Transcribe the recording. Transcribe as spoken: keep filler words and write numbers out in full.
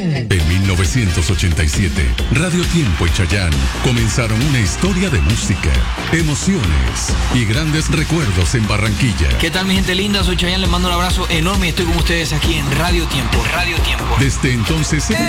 En mil novecientos ochenta y siete, Radio Tiempo y Chayanne comenzaron una historia de música, emociones y grandes recuerdos en Barranquilla. ¿Qué tal, mi gente linda? Soy Chayanne, les mando un abrazo enorme y estoy con ustedes aquí en Radio Tiempo. Radio Tiempo. Desde entonces...